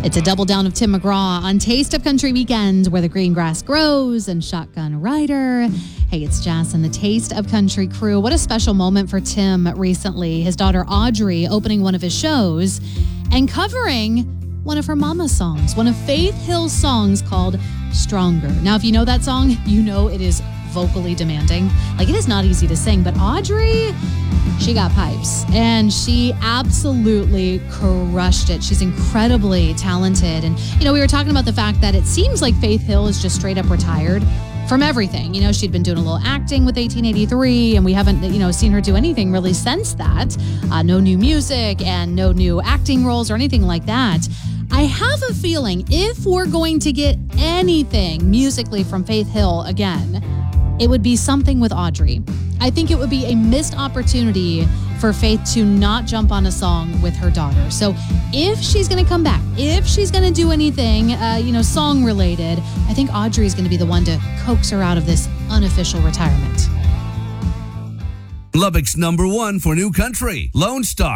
It's a double down of Tim McGraw on Taste of Country Weekend, where the green grass grows, and Shotgun Rider. Hey, it's Jess and the Taste of Country crew. What a special moment for Tim recently. His daughter Audrey opening one of his shows and covering one of her mama's songs, one of Faith Hill's songs called Stronger. Now, if you know that song, you know it is vocally demanding. Like, it is not easy to sing, but Audrey, she got pipes and she absolutely crushed it. She's incredibly talented. And, we were talking about the fact that it seems like Faith Hill is just straight up retired from everything. She'd been doing a little acting with 1883 and we haven't, seen her do anything really since that. No new music and no new acting roles or anything like that. I have a feeling if we're going to get anything musically from Faith Hill again, it would be something with Audrey. I think it would be a missed opportunity for Faith to not jump on a song with her daughter. So if she's going to come back, if she's going to do anything, song related, I think Audrey's going to be the one to coax her out of this unofficial retirement. Lubbock's #1 for new country, Lone Star.